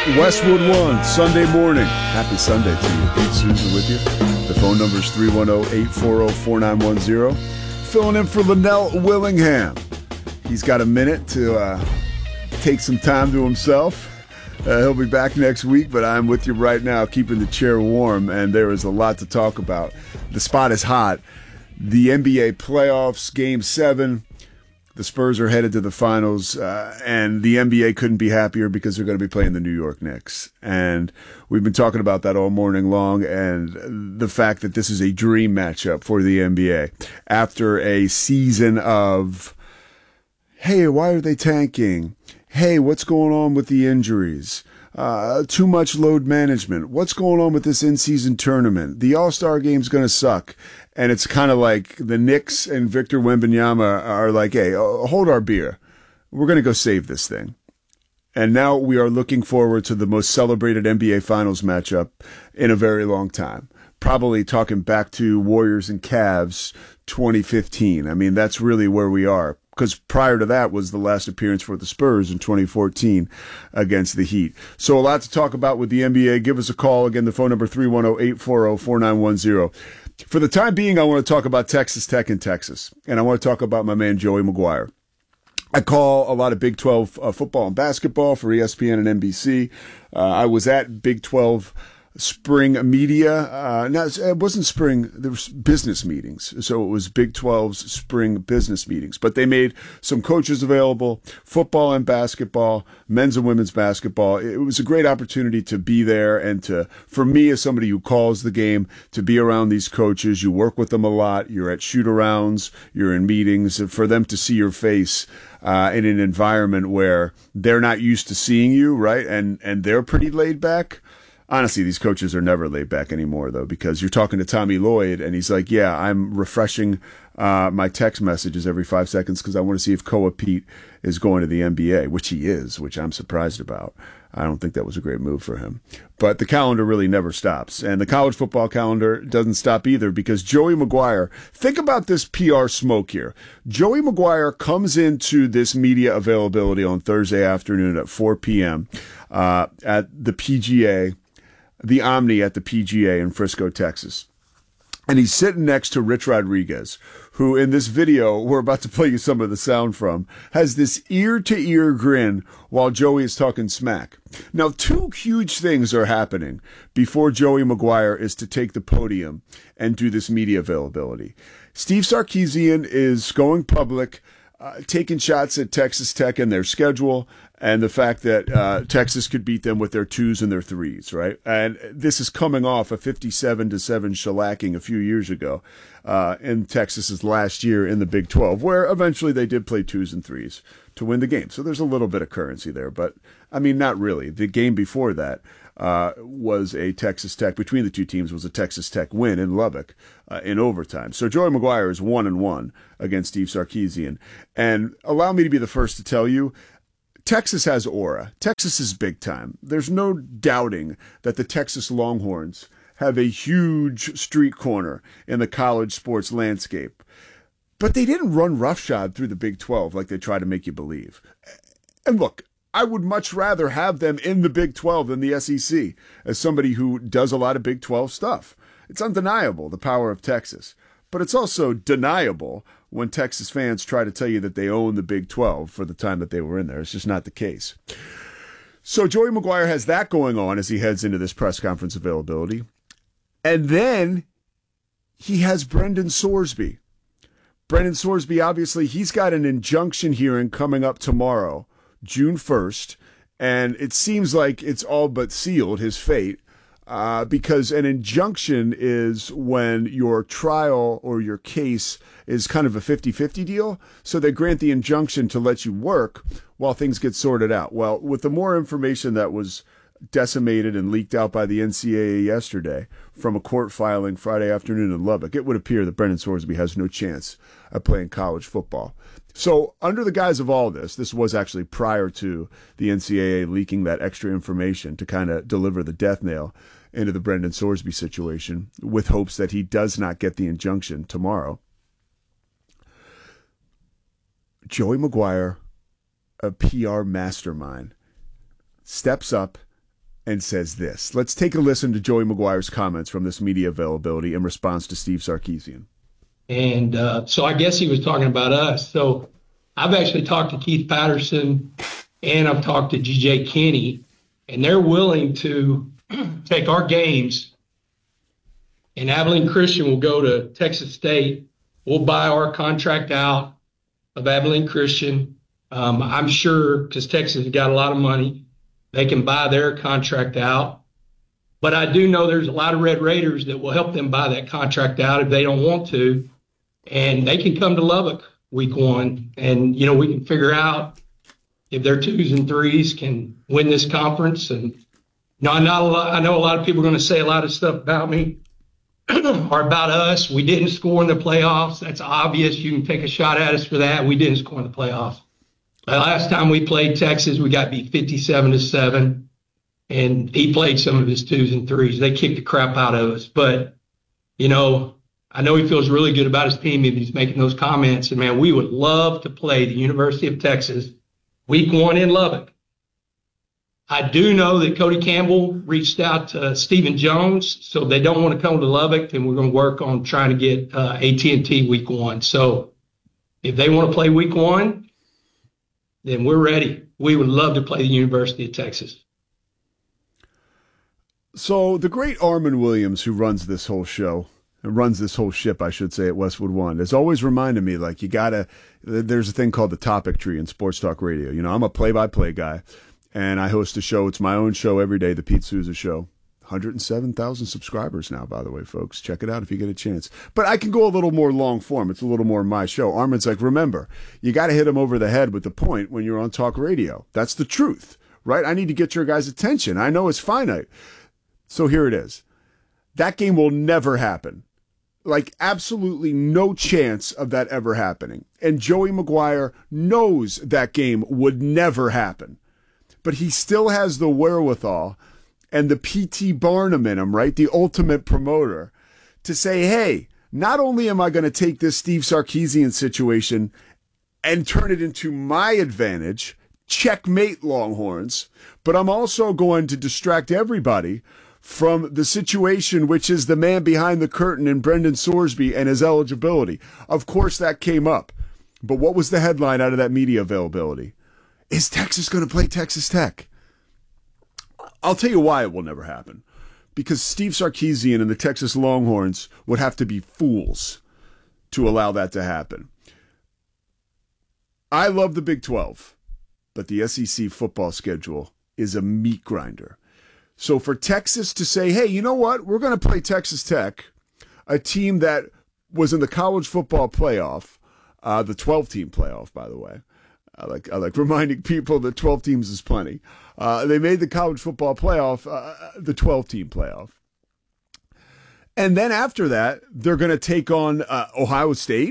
Westwood One, Sunday morning. Happy Sunday to you. Pete Souza with you. The phone number is 310-840-4910. Filling in for Linnell Willingham. He's got a minute to take some time to himself. He'll be back next week, but I'm with you right now, keeping the chair warm, and there is a lot to talk about. The spot is hot. The NBA playoffs, Game 7. The Spurs are headed to the finals, and the NBA couldn't be happier because they're going to be playing the New York Knicks. And we've been talking about that all morning long, and the fact that this is a dream matchup for the NBA. After a season of, hey, why are they tanking? Hey, what's going on with the injuries? Too much load management. What's going on with this in-season tournament? The All-Star game's going to suck. And it's kind of like the Knicks and Victor Wembanyama are like, hey, hold our beer. We're going to go save this thing. And now we are looking forward to the most celebrated NBA Finals matchup in a very long time. Probably talking back to Warriors and Cavs 2015. I mean, that's really where we are. Because prior to that was the last appearance for the Spurs in 2014 against the Heat. So a lot to talk about with the NBA. Give us a call. Again, the phone number 310-840-4910. For the time being, I want to talk about Texas Tech in Texas. And I want to talk about my man, Joey McGuire. I call a lot of Big 12 football and basketball for ESPN and NBC. I was at Big 12 spring media. No, it wasn't spring. There was business meetings. So it was Big 12's spring business meetings. But they made some coaches available, football and basketball, men's and women's basketball. It was a great opportunity to be there and for me as somebody who calls the game, to be around these coaches. You work with them a lot. You're at shoot-arounds. You're in meetings. For them to see your face in an environment where they're not used to seeing you, right? And they're pretty laid back. Honestly, these coaches are never laid back anymore, though, because you're talking to Tommy Lloyd, and he's like, yeah, I'm refreshing my text messages every 5 seconds because I want to see if Koa Pete is going to the NBA, which he is, which I'm surprised about. I don't think that was a great move for him. But the calendar really never stops. And the college football calendar doesn't stop either because Joey McGuire, think about this PR smoke here. Joey McGuire comes into this media availability on Thursday afternoon at 4 p.m. At the PGA. The Omni at the PGA in Frisco, Texas. And he's sitting next to Rich Rodriguez, who in this video we're about to play you some of the sound from, has this ear-to-ear grin while Joey is talking smack. Now, two huge things are happening before Joey McGuire is to take the podium and do this media availability. Steve Sarkisian is going public, taking shots at Texas Tech and their schedule, and the fact that Texas could beat them with their 2s and their 3s, right? And this is coming off a 57-7 shellacking a few years ago in Texas's last year in the Big 12, where eventually they did play 2s and 3s to win the game. So there's a little bit of currency there, but I mean, not really. The game before that was a Texas Tech, between the two teams, was a Texas Tech win in Lubbock in overtime. So Joey McGuire is 1-1 against Steve Sarkisian. And allow me to be the first to tell you, Texas has aura. Texas is big time. There's no doubting that the Texas Longhorns have a huge street corner in the college sports landscape. But they didn't run roughshod through the Big 12 like they try to make you believe. And look, I would much rather have them in the Big 12 than the SEC as somebody who does a lot of Big 12 stuff. It's undeniable, the power of Texas. But it's also deniable when Texas fans try to tell you that they own the Big 12 for the time that they were in there. It's just not the case. So Joey McGuire has that going on as he heads into this press conference availability. And then he has Brendan Sorsby. Brendan Sorsby, obviously, he's got an injunction hearing coming up tomorrow, June 1st. And it seems like it's all but sealed, his fate. Because an injunction is when your trial or your case is kind of a 50-50 deal. So they grant the injunction to let you work while things get sorted out. Well, with the more information that was decimated and leaked out by the NCAA yesterday from a court filing Friday afternoon in Lubbock, it would appear that Brendan Sorsby has no chance at playing college football. So under the guise of all this was actually prior to the NCAA leaking that extra information to kind of deliver the death nail into the Brendan Sorsby situation with hopes that he does not get the injunction tomorrow. Joey McGuire, a PR mastermind, steps up and says this. Let's take a listen to Joey McGuire's comments from this media availability in response to Steve Sarkisian. And so I guess he was talking about us. So I've actually talked to Keith Patterson and I've talked to G.J. Kinney, and they're willing to take our games, and Abilene Christian will go to Texas State. We'll buy our contract out of Abilene Christian. I'm sure, because Texas has got a lot of money, they can buy their contract out. But I do know there's a lot of Red Raiders that will help them buy that contract out if they don't want to. And they can come to Lubbock week 1. And, we can figure out if their 2s and 3s can win this conference. And I know a lot of people are going to say a lot of stuff about me or about us. We didn't score in the playoffs. That's obvious. You can take a shot at us for that. We didn't score in the playoffs. The last time we played Texas, we got beat 57-7, and he played some of his 2s and 3s. They kicked the crap out of us. But, I know he feels really good about his team if he's making those comments. And, man, we would love to play the University of Texas week 1 in Lubbock. I do know that Cody Campbell reached out to Stephen Jones, so they don't want to come to Lubbock, and we're going to work on trying to get AT&T week 1. So if they want to play week 1, then we're ready. We would love to play the University of Texas. So the great Armin Williams, who runs this whole show, runs this whole ship, I should say, at Westwood One, has always reminded me, like, there's a thing called the topic tree in sports talk radio. I'm a play-by-play guy, and I host a show. It's my own show every day, the Pete Souza Show. 107,000 subscribers now, by the way, folks. Check it out if you get a chance. But I can go a little more long form. It's a little more my show. Armin's like, remember, you got to hit him over the head with the point when you're on talk radio. That's the truth, right? I need to get your guys' attention. I know it's finite. So here it is. That game will never happen. Like, absolutely no chance of that ever happening. And Joey McGuire knows that game would never happen. But he still has the wherewithal and the P.T. Barnum in him, right? The ultimate promoter, to say, hey, not only am I going to take this Steve Sarkisian situation and turn it into my advantage, checkmate Longhorns, but I'm also going to distract everybody from the situation, which is the man behind the curtain in Brendan Sorsby and his eligibility. Of course, that came up. But what was the headline out of that media availability? Is Texas going to play Texas Tech? I'll tell you why it will never happen. Because Steve Sarkisian and the Texas Longhorns would have to be fools to allow that to happen. I love the Big 12, but the SEC football schedule is a meat grinder. So for Texas to say, hey, you know what? We're going to play Texas Tech, a team that was in the college football playoff, the 12-team playoff, by the way. I like reminding people that 12 teams is plenty. They made the college football playoff, the 12-team playoff. And then after that, they're going to take on Ohio State.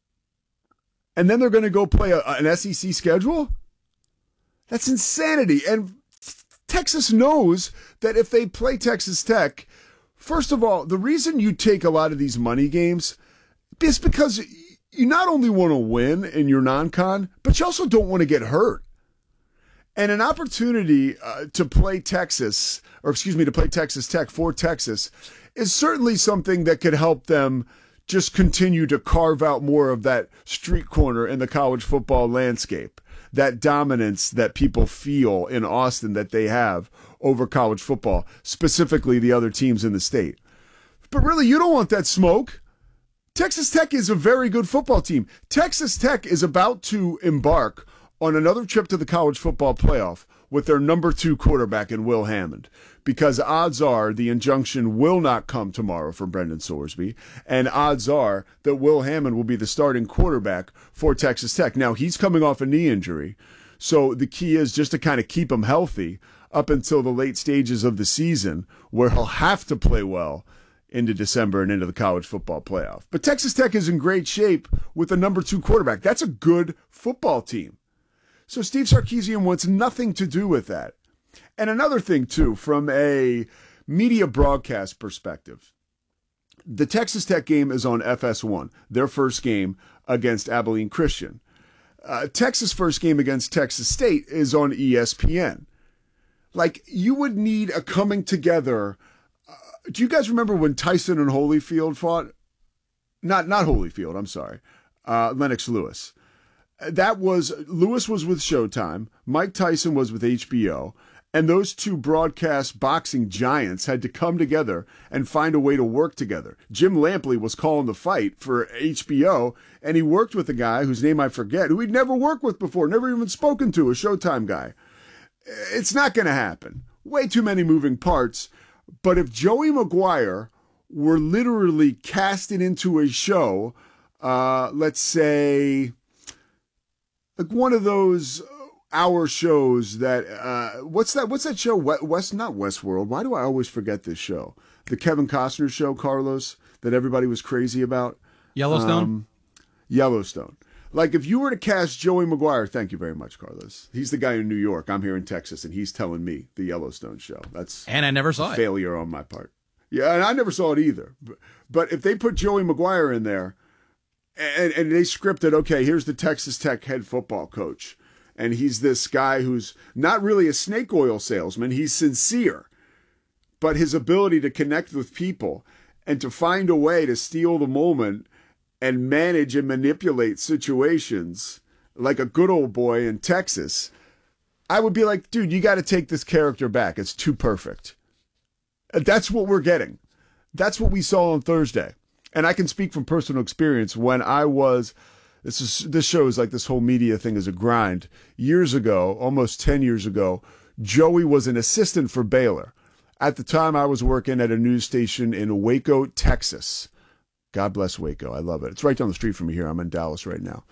And then they're going to go play an SEC schedule? That's insanity. And Texas knows that if they play Texas Tech, first of all, the reason you take a lot of these money games is because you not only want to win in your non-con, but you also don't want to get hurt. And an opportunity to play Texas Tech for Texas is certainly something that could help them just continue to carve out more of that street corner in the college football landscape, that dominance that people feel in Austin that they have over college football, specifically the other teams in the state. But really, you don't want that smoke. Texas Tech is a very good football team. Texas Tech is about to embark on another trip to the college football playoff with their number 2 quarterback in Will Hammond, because odds are the injunction will not come tomorrow from Brendan Sorsby, and odds are that Will Hammond will be the starting quarterback for Texas Tech. Now, he's coming off a knee injury, so the key is just to kind of keep him healthy up until the late stages of the season, where he'll have to play well into December and into the college football playoff. But Texas Tech is in great shape with a number 2 quarterback. That's a good football team. So Steve Sarkisian wants nothing to do with that. And another thing, too, from a media broadcast perspective, the Texas Tech game is on FS1, their first game against Abilene Christian. Texas' first game against Texas State is on ESPN. Like, you would need a coming together. Do you guys remember when Tyson and Holyfield fought? Not Holyfield, I'm sorry. Lennox Lewis. Lewis was with Showtime. Mike Tyson was with HBO. And those two broadcast boxing giants had to come together and find a way to work together. Jim Lampley was calling the fight for HBO, and he worked with a guy whose name I forget, who he'd never worked with before, never even spoken to, a Showtime guy. It's not going to happen. Way too many moving parts. But if Joey Maguire were literally casted into a show, let's say, like one of those hour shows that what's that show? Not Westworld. Why do I always forget this show? The Kevin Costner show, Carlos, that everybody was crazy about. Yellowstone. Yellowstone. Like, if you were to cast Joey Maguire, thank you very much, Carlos. He's the guy in New York. I'm here in Texas, and he's telling me the Yellowstone show. And I never saw a failure on my part. Yeah, and I never saw it either. But if they put Joey Maguire in there, and they scripted, okay, here's the Texas Tech head football coach, and he's this guy who's not really a snake oil salesman. He's sincere. But his ability to connect with people and to find a way to steal the moment and manage and manipulate situations like a good old boy in Texas, I would be like, dude, you got to take this character back. It's too perfect. That's what we're getting. That's what we saw on Thursday. And I can speak from personal experience when I was, this shows like this whole media thing is a grind. Years ago, almost 10 years ago, Joey was an assistant for Baylor. At the time, I was working at a news station in Waco, Texas. God bless Waco. I love it. It's right down the street from me here. I'm in Dallas right now.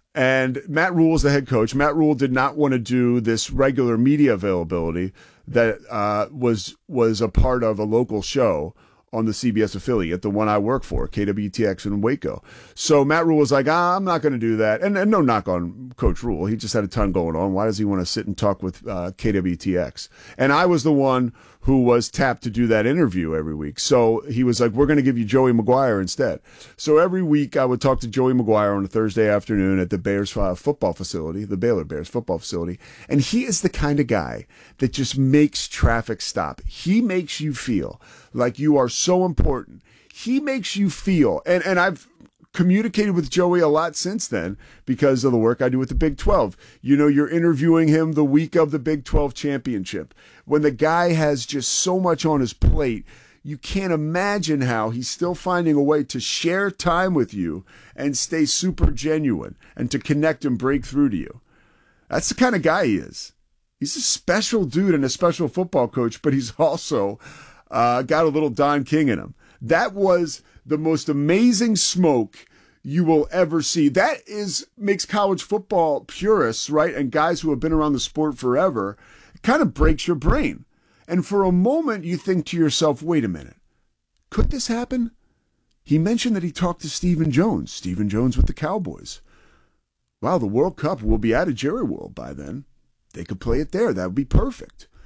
And Matt Rule is the head coach. Matt Rule did not want to do this regular media availability that was a part of a local show on the CBS affiliate, the one I work for, KWTX in Waco. So Matt Rule was like, I'm not going to do that. And no knock on Coach Rule. He just had a ton going on. Why does he want to sit and talk with KWTX? And I was the one who was tapped to do that interview every week. So he was like, we're going to give you Joey Maguire instead. So every week I would talk to Joey Maguire on a Thursday afternoon at the Bears football facility, the Baylor Bears football facility. And he is the kind of guy that just makes traffic stop. He makes you feel like you are so important. He makes you feel, and I've communicated with Joey a lot since then because of the work I do with the Big 12. You know, you're interviewing him the week of the Big 12 championship. When the guy has just so much on his plate, you can't imagine how he's still finding a way to share time with you and stay super genuine and to connect and break through to you. That's the kind of guy he is. He's a special dude and a special football coach, but he's also got a little Don King in him. That was the most amazing smoke you will ever see. That makes college football purists, right, and guys who have been around the sport forever, it kind of breaks your brain. And for a moment, you think to yourself, wait a minute, could this happen? He mentioned that he talked to Stephen Jones with the Cowboys. Wow, the World Cup will be out of Jerry World by then. They could play it there. That would be perfect.